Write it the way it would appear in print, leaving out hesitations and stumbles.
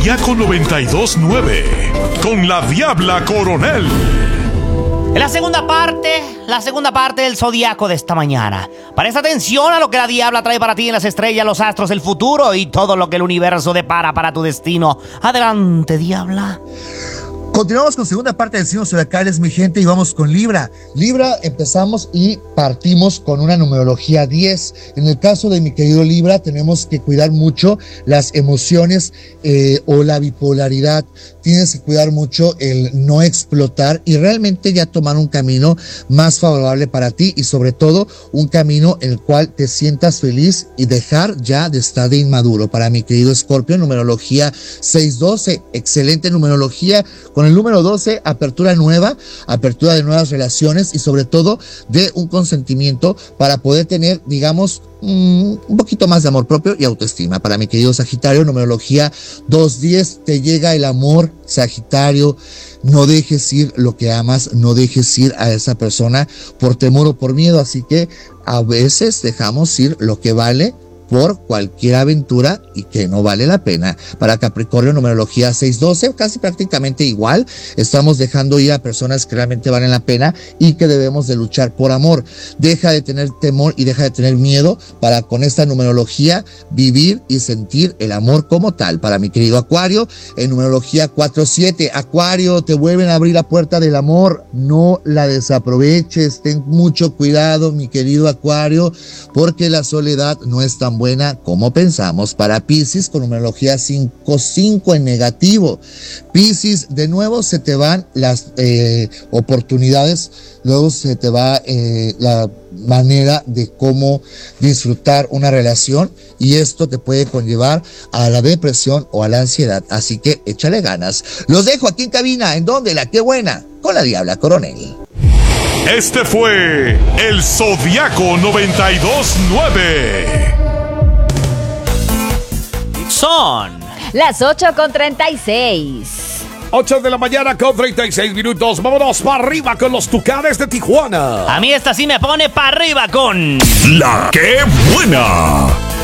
Zodíaco 92.9 con la Diabla Coronel. En la segunda parte del Zodíaco de esta mañana. Presta atención a lo que la Diabla trae para ti en las estrellas, los astros, el futuro y todo lo que el universo depara para tu destino. Adelante, Diabla. Continuamos con segunda parte del signo zodiacales, mi gente, y vamos con Libra. Libra, empezamos y partimos con una numerología 10. En el caso de mi querido Libra, tenemos que cuidar mucho las emociones o la bipolaridad. Tienes que cuidar mucho el no explotar y realmente ya tomar un camino más favorable para ti y sobre todo un camino en el cual te sientas feliz y dejar ya de estar de inmaduro. Para mi querido Escorpio, numerología 612, excelente numerología. Con el número 12, apertura nueva, apertura de nuevas relaciones y sobre todo de un consentimiento para poder tener, digamos, un poquito más de amor propio y autoestima. Para mi querido Sagitario, numerología 210, te llega el amor, Sagitario. No dejes ir lo que amas, no dejes ir a esa persona por temor o por miedo, así que a veces dejamos ir lo que vale por cualquier aventura y que no vale la pena. Para Capricornio, numerología 612, casi prácticamente igual. Estamos dejando ir a personas que realmente valen la pena y que debemos de luchar por amor. Deja de tener temor y deja de tener miedo para con esta numerología vivir y sentir el amor como tal. Para mi querido Acuario, en numerología 47, Acuario, te vuelven a abrir la puerta del amor, no la desaproveches, ten mucho cuidado, mi querido Acuario, porque la soledad no es tan buena como pensamos. Para Piscis, con numerología 5 en negativo, Piscis, de nuevo se te van las oportunidades, luego se te va la manera de cómo disfrutar una relación y esto te puede conllevar a la depresión o a la ansiedad, así que échale ganas. Los dejo aquí en cabina, ¿en dónde? La Qué Buena, con la Diabla Coronel. Este fue el Zodíaco 92.9. Son las 8:36. 8 de la mañana con 36 minutos. Vámonos para arriba con los Tucanes de Tijuana. A mí esta sí me pone para arriba con La Qué Buena.